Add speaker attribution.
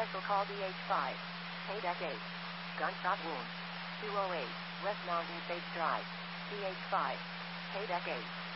Speaker 1: Special call DH5. Paydeck 8. Gunshot wound. 208, West Mountain State Drive. DH5. Paydeck 8.